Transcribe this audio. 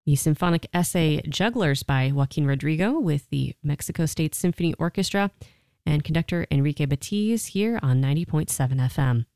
The symphonic essay Jugglers by Joaquin Rodrigo with the Mexico State Symphony Orchestra and conductor Enrique Batiz here on 90.7 FM.